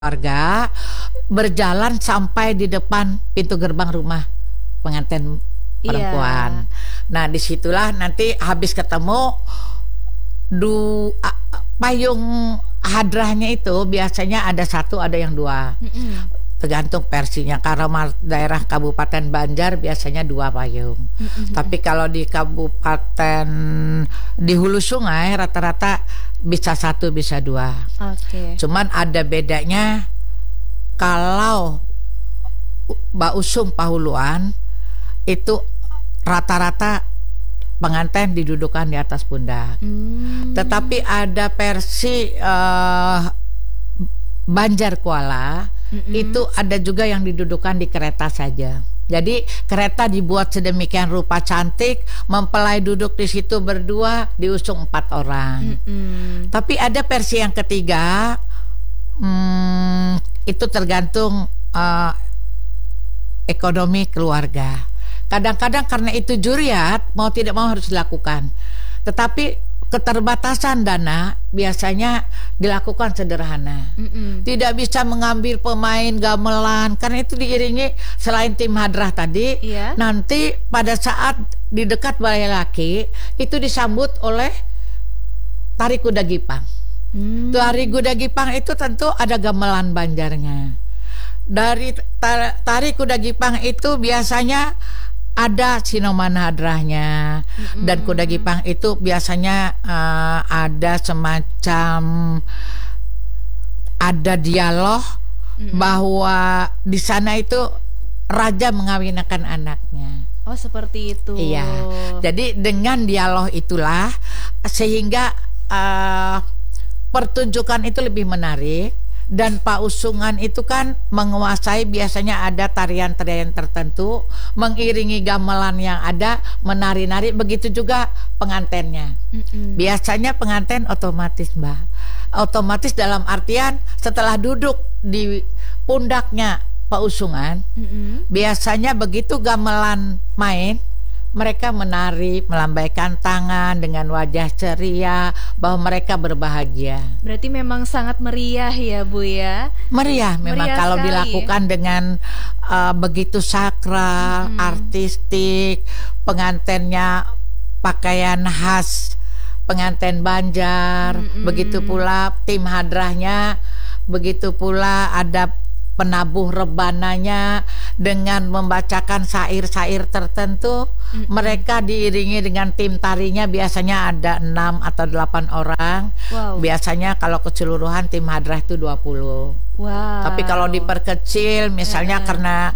keluarga berjalan sampai di depan pintu gerbang rumah pengantin perempuan. Nah, disitulah nanti habis ketemu payung hadrahnya itu biasanya ada satu, ada yang dua. Tergantung versinya. Kalau daerah Kabupaten Banjar biasanya 2 payung. Tapi kalau di kabupaten di hulu sungai rata-rata bisa 1 bisa 2. Cuman ada bedanya kalau Mbak Usung Pahuluan itu rata-rata pengantin didudukan di atas pundak. Tetapi ada versi Banjar Kuala itu ada juga yang didudukan di kereta saja. Jadi kereta dibuat sedemikian rupa cantik, mempelai duduk di situ berdua, diusung 4 orang. Tapi ada versi yang ketiga, itu tergantung ekonomi keluarga. Kadang-kadang karena itu juriat, mau tidak mau harus dilakukan. Tetapi keterbatasan dana biasanya dilakukan sederhana. Tidak bisa mengambil pemain gamelan karena itu diiringi selain tim hadrah tadi. Nanti pada saat di dekat balai laki itu disambut oleh tari kuda gipang. Tari kuda gipang itu tentu ada gamelan Banjarnya. Dari tari kuda gipang itu biasanya ada sinoman hadrahnya. Dan kuda gipang itu biasanya ada semacam ada dialog bahwa di sana itu raja mengawinkan anaknya. Oh, seperti itu. Iya. Jadi dengan dialog itulah sehingga pertunjukan itu lebih menarik. Dan Pak Usungan itu kan menguasai, biasanya ada tarian-tarian tertentu, mengiringi gamelan yang ada, menari-nari, begitu juga pengantennya. Biasanya penganten otomatis, Mbak. Otomatis dalam artian setelah duduk di pundaknya Pak Usungan, biasanya begitu gamelan main, mereka menari, melambaikan tangan dengan wajah ceria bahwa mereka berbahagia. Berarti memang sangat meriah ya, Bu ya? Meriah memang meriah kalau sekali. Dilakukan dengan begitu sakral, artistik, pengantennya pakaian khas pengantin Banjar, begitu pula tim hadrahnya, begitu pula ada penabuh rebananya dengan membacakan syair-syair tertentu. Mereka diiringi dengan tim tarinya, biasanya ada 6 atau 8 orang. Biasanya kalau keseluruhan tim hadrah itu 20. Tapi kalau diperkecil misalnya karena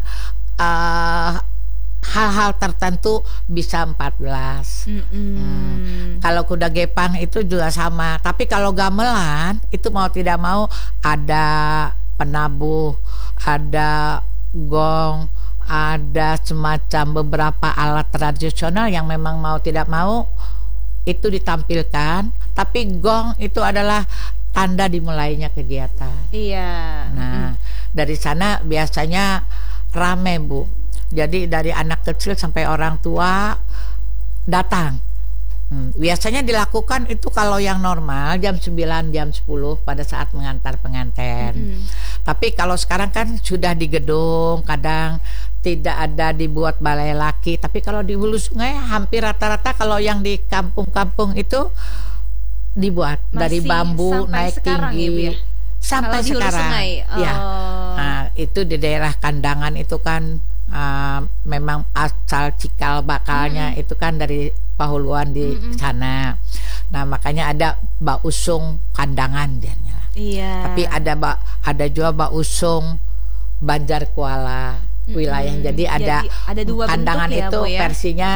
hal-hal tertentu bisa 14. Kalau kuda gepang itu juga sama. Tapi kalau gamelan itu mau tidak mau ada penabuh, ada gong, ada semacam beberapa alat tradisional yang memang mau tidak mau itu ditampilkan. Tapi gong itu adalah tanda dimulainya kegiatan. Nah, dari sana biasanya rame, Bu. Jadi dari anak kecil sampai orang tua datang. Biasanya dilakukan itu kalau yang normal jam 9, jam 10 pada saat mengantar pengantin. Tapi kalau sekarang kan sudah di gedung, kadang tidak ada dibuat balai laki. Tapi kalau di hulu sungai hampir rata-rata kalau yang di kampung-kampung itu dibuat dari bambu naik tinggi. Sampai sekarang. Ya. Nah, itu di daerah Kandangan itu kan memang asal cikal bakalnya itu kan dari Pahuluan di sana. Nah, makanya ada Mbak Usung Kandangan dianya. Tapi ada juga Mbak Usung Banjar Kuala wilayah. Jadi ada 2 Kandangan ya, itu ya? Versinya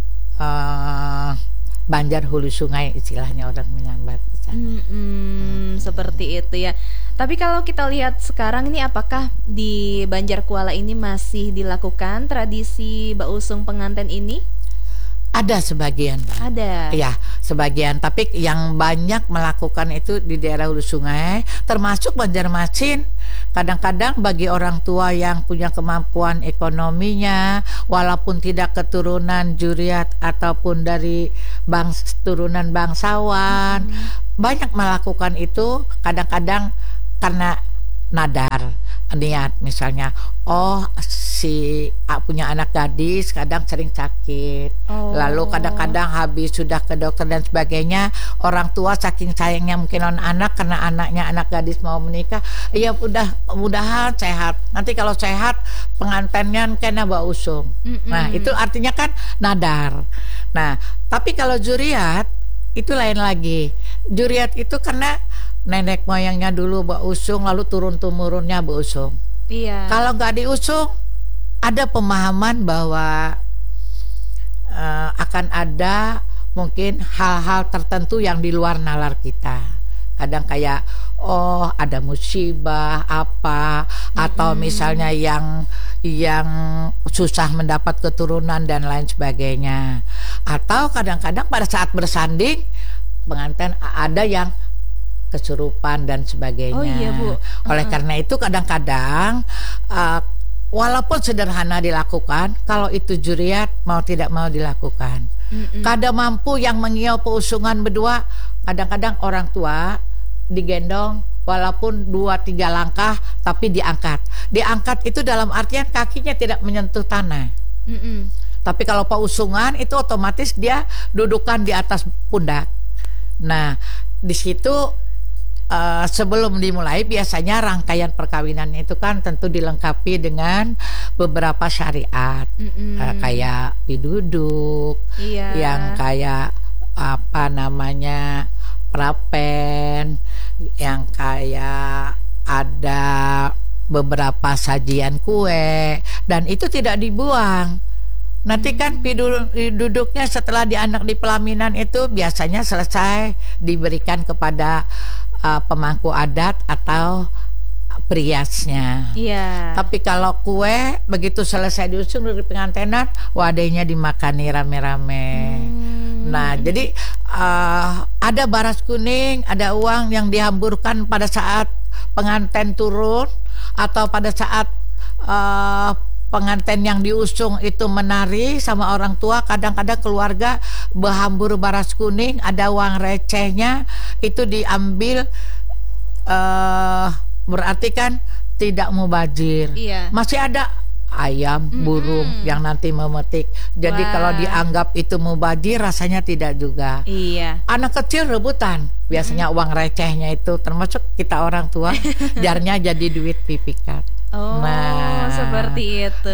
Banjar Hulu Sungai istilahnya orang menyambat di sana. Seperti itu ya. Tapi kalau kita lihat sekarang ini, apakah di Banjar Kuala ini masih dilakukan tradisi Mbak Usung pengantin ini? Ada sebagian, Pak. Ada. Ya, sebagian. Tapi yang banyak melakukan itu di daerah hulu sungai, termasuk Banjarmasin. Kadang-kadang bagi orang tua yang punya kemampuan ekonominya, walaupun tidak keturunan juriat ataupun dari turunan bangsawan, banyak melakukan itu. Kadang-kadang karena nadar niat, misalnya si punya anak gadis kadang sering sakit, lalu kadang-kadang habis sudah ke dokter dan sebagainya, orang tua saking sayangnya mungkin anak karena anaknya anak gadis mau menikah, ya mudah-mudahan sehat, nanti kalau sehat pengantinnya kena bau usung. Nah itu artinya kan nadar. Nah tapi kalau zuriat itu lain lagi. Zuriat itu karena nenek moyangnya dulu berusung, lalu turun-temurunnya berusung. Iya. Kalau nggak diusung, ada pemahaman bahwa akan ada mungkin hal-hal tertentu yang di luar nalar kita. Kadang kayak ada musibah apa, atau misalnya yang susah mendapat keturunan dan lain sebagainya. Atau kadang-kadang pada saat bersanding pengantin ada yang kesurupan dan sebagainya. Oh iya Bu. Oleh karena itu kadang-kadang walaupun sederhana dilakukan, kalau itu zuriat mau tidak mau dilakukan. Kadang mampu yang mengiau peusungan berdua, kadang-kadang orang tua digendong walaupun 2-3 langkah tapi diangkat. Diangkat itu dalam artian kakinya tidak menyentuh tanah. Tapi kalau pausungan itu otomatis dia dudukan di atas pundak. Nah, di situ sebelum dimulai biasanya rangkaian perkawinan itu kan tentu dilengkapi dengan beberapa syariat, kayak piduduk, yang kayak apa namanya prapen, yang kayak ada beberapa sajian kue, dan itu tidak dibuang. Nanti kan duduknya setelah dianak di pelaminan itu biasanya selesai diberikan kepada pemangku adat atau periasnya. Iya. Tapi kalau kue begitu selesai diusung dari pengantinan, wadahnya dimakani rame-rame. Nah, jadi ada baras kuning, ada uang yang dihamburkan pada saat pengantin turun atau pada saat pengantin yang diusung itu menari sama orang tua. Kadang-kadang keluarga berhambur baras kuning, ada uang recehnya, itu diambil, berarti kan tidak mubazir. Masih ada ayam, burung yang nanti memetik. Jadi kalau dianggap itu mubazir, rasanya tidak juga. Anak kecil rebutan, biasanya uang recehnya itu, termasuk kita orang tua, jarnya jadi duit pipikat. Seperti itu.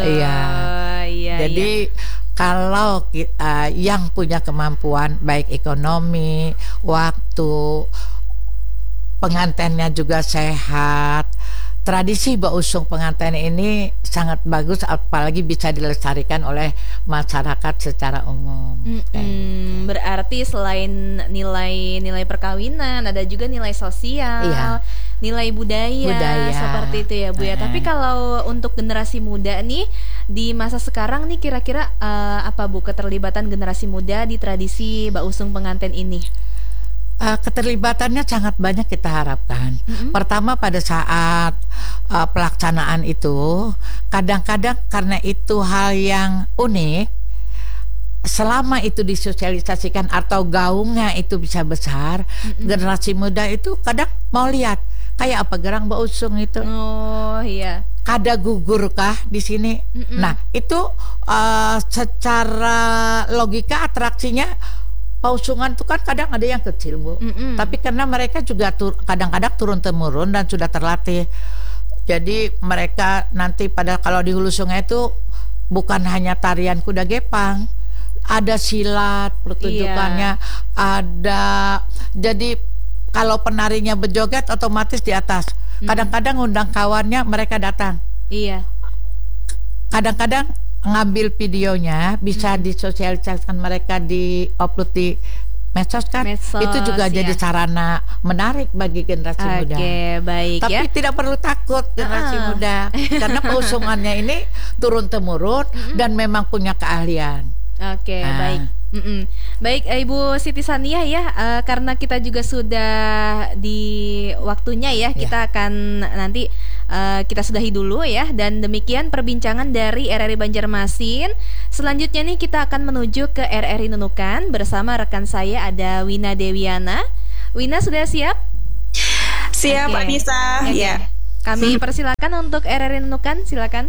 Jadi kalau yang punya kemampuan baik ekonomi, waktu, pengantinnya juga sehat, tradisi bausung pengantin ini sangat bagus, apalagi bisa dilestarikan oleh masyarakat secara umum. Berarti selain nilai perkawinan, ada juga nilai sosial, nilai budaya seperti itu ya Bu ya. Tapi kalau untuk generasi muda nih di masa sekarang nih, kira-kira apa Bu keterlibatan generasi muda di tradisi bausung pengantin ini? Keterlibatannya sangat banyak kita harapkan. Pertama pada saat pelaksanaan itu, kadang-kadang karena itu hal yang unik, selama itu disosialisasikan atau gaungnya itu bisa besar, generasi muda itu kadang mau lihat kayak apa gerang bausung itu. Kada gugurkah di sini? Nah itu secara logika atraksinya, pausungan itu kan kadang ada yang kecil Bu, tapi karena mereka juga kadang-kadang turun-temurun dan sudah terlatih. Jadi mereka nanti kalau di hulu sungai itu bukan hanya tarian kuda gepang, ada silat pertunjukannya, ada. Jadi kalau penarinya berjoget otomatis di atas. Kadang-kadang undang kawannya, mereka datang. Kadang-kadang ngambil videonya, bisa disosialisasikan, mereka di-upload di medsos kan. Itu juga jadi sarana menarik bagi generasi muda. Baik. Tapi tidak perlu takut generasi muda, karena pausungannya ini turun-temurun dan memang punya keahlian. Baik. Baik Ibu Siti Saniah ya, karena kita juga sudah di waktunya ya, kita akan nanti kita sudahi dulu ya. Dan demikian perbincangan dari RRI Banjarmasin. Selanjutnya nih kita akan menuju ke RRI Nunukan bersama rekan saya, ada Wina Dewiana. Wina sudah siap? Siap Anissa. Kami persilakan untuk RRI Nunukan, silakan.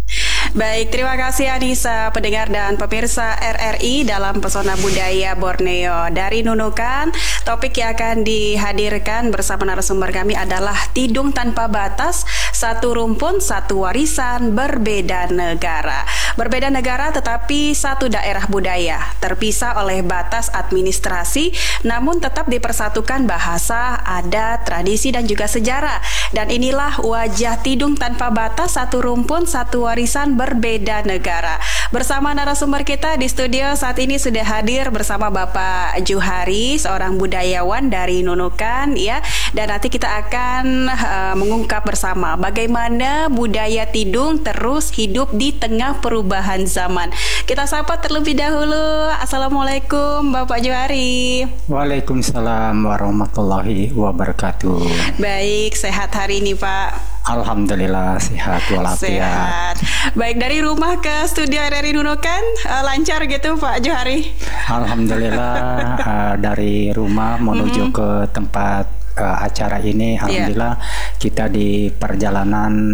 Baik, terima kasih Anissa, pendengar dan pemirsa RRI dalam Pesona Budaya Borneo. Dari Nunukan, topik yang akan dihadirkan bersama narasumber kami adalah Tidung Tanpa Batas, satu rumpun, satu warisan, berbeda negara. Berbeda negara tetapi satu daerah budaya, terpisah oleh batas administrasi, namun tetap dipersatukan bahasa, adat, tradisi, dan juga sejarah. Dan inilah wajah Tidung Tanpa Batas, satu rumpun, satu warisan, berbeda negara. Bersama narasumber kita di studio saat ini sudah hadir bersama Bapak Juhari, seorang budayawan dari Nunukan, ya. Dan nanti kita akan mengungkap bersama bagaimana budaya Tidung terus hidup di tengah perubahan zaman. Kita sapa terlebih dahulu. Assalamualaikum Bapak Juhari. Waalaikumsalam warahmatullahi wabarakatuh. Baik, sehat hari ini Pak? Alhamdulillah sehat walafiat. Baik, dari rumah ke studio RRI Nunukan lancar gitu Pak Juhari? Alhamdulillah dari rumah menuju ke tempat acara ini, alhamdulillah kita di perjalanan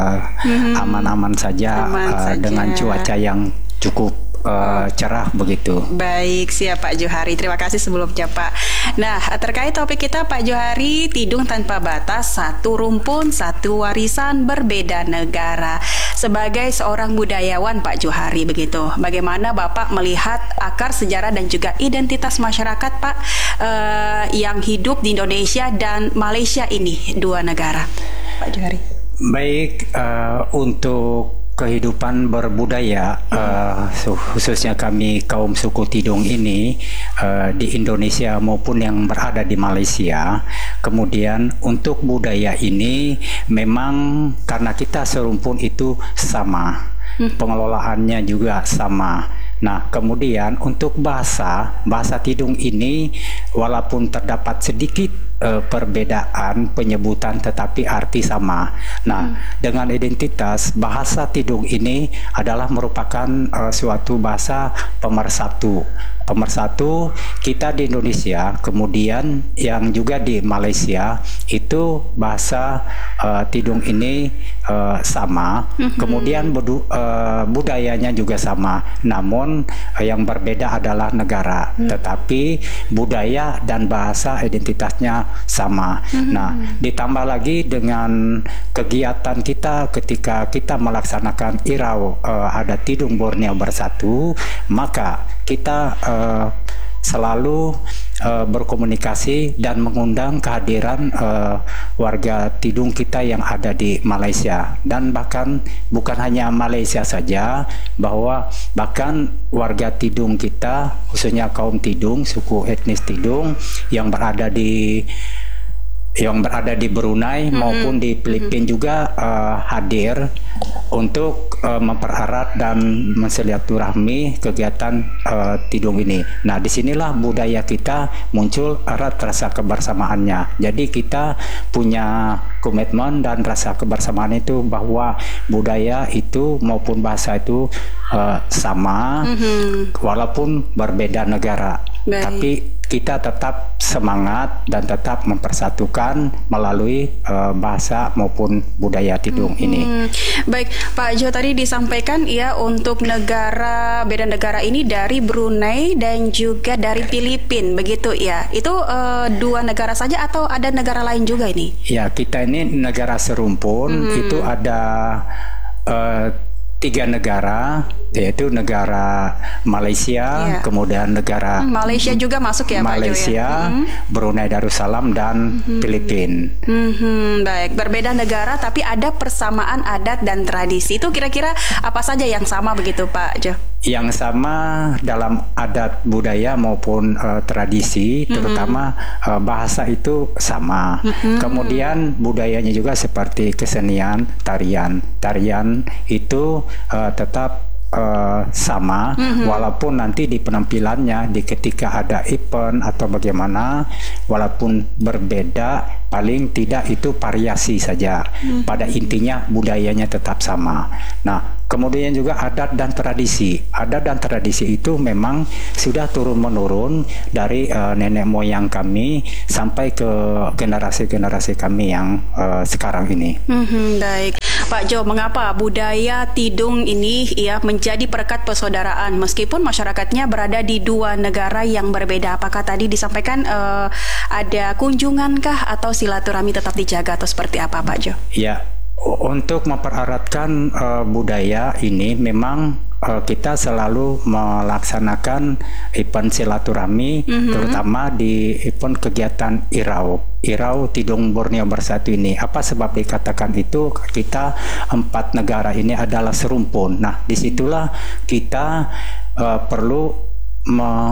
aman-aman saja, dengan cuaca yang cukup cerah begitu. Baik, siap Pak Juhari. Terima kasih sebelumnya Pak. Nah, terkait topik kita Pak Juhari, Tidung Tanpa Batas, satu rumpun, satu warisan, berbeda negara. Sebagai seorang budayawan Pak Juhari begitu, bagaimana Bapak melihat akar sejarah dan juga identitas masyarakat Pak yang hidup di Indonesia dan Malaysia ini, dua negara Pak Juhari? Baik, untuk kehidupan berbudaya, khususnya kami kaum suku Tidung ini di Indonesia maupun yang berada di Malaysia. Kemudian untuk budaya ini memang karena kita serumpun itu sama, pengelolaannya juga sama. Nah, kemudian untuk bahasa Tidung ini walaupun terdapat sedikit perbedaan penyebutan tetapi arti sama. Nah, dengan identitas bahasa Tidung ini adalah merupakan suatu bahasa pemersatu kita di Indonesia, kemudian yang juga di Malaysia itu bahasa Tidung ini sama, kemudian budayanya juga sama, namun yang berbeda adalah negara, tetapi budaya dan bahasa identitasnya sama. Nah, ditambah lagi dengan kegiatan kita ketika kita melaksanakan Irau Adat Tidung Borneo Bersatu, maka kita selalu berkomunikasi dan mengundang kehadiran warga Tidung kita yang ada di Malaysia, dan bahkan bukan hanya Malaysia saja, bahwa bahkan warga Tidung kita, khususnya kaum Tidung, suku etnis Tidung yang berada di Brunei maupun di Filipina juga hadir untuk mempererat dan mensilaturahmi kegiatan Tidung ini. Nah, disinilah budaya kita muncul erat rasa kebersamaannya. Jadi kita punya komitmen dan rasa kebersamaan itu bahwa budaya itu maupun bahasa itu sama, walaupun berbeda negara. Baik. Tapi kita tetap semangat dan tetap mempersatukan melalui bahasa maupun budaya Tidung ini. Baik, Pak Jo, tadi disampaikan ya untuk beda negara ini dari Brunei dan juga dari Filipina, begitu ya. Itu dua negara saja atau ada negara lain juga ini? Ya, kita ini negara serumpun, itu ada 3 negara, yaitu negara Malaysia, kemudian negara Malaysia juga masuk ya, Malaysia, Pak Jo, ya? Brunei Darussalam dan Filipina. Baik, berbeda negara tapi ada persamaan adat dan tradisi. Itu kira-kira apa saja yang sama begitu, Pak Jo? Yang sama dalam adat budaya maupun tradisi, terutama bahasa itu sama. Kemudian budayanya juga seperti kesenian, tarian itu tetap sama, walaupun nanti di penampilannya di ketika ada event atau bagaimana, walaupun berbeda, paling tidak itu variasi saja. Pada intinya budayanya tetap sama. Nah, kemudian juga adat dan tradisi. Adat dan tradisi itu memang sudah turun-menurun dari nenek moyang kami sampai ke generasi-generasi kami yang sekarang ini. Baik, Pak Jo, mengapa budaya Tidung ini menjadi perekat persaudaraan meskipun masyarakatnya berada di dua negara yang berbeda? Apakah tadi disampaikan ada kunjungankah atau silaturahmi tetap dijaga atau seperti apa, Pak Jo? Ya, untuk mempereratkan budaya ini memang kita selalu melaksanakan event silaturahmi, terutama di event kegiatan Irau Tidung Borneo Bersatu ini. Apa sebab dikatakan itu? Kita 4 negara ini adalah serumpun. Nah, disitulah kita perlu